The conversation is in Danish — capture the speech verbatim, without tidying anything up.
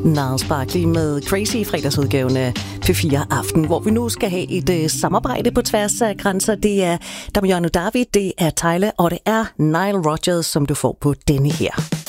Gnarls Barkley med Crazy i fredagsudgaven af P fire Aften, hvor vi nu skal have et uh, samarbejde på tværs af grænser. Det er Damiano David, det er Tyler, og det er Nile Rodgers, som du får på denne her.